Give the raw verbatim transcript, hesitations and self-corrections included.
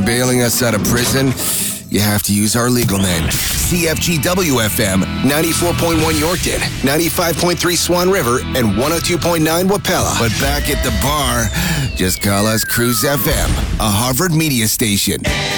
bailing us out of prison, you have to use our legal name. C F G W F M, ninety-four point one Yorkton, ninety-five point three Swan River, and one oh two point nine Wapella. But back at the bar, just call us Cruise F M, a Harvard media station.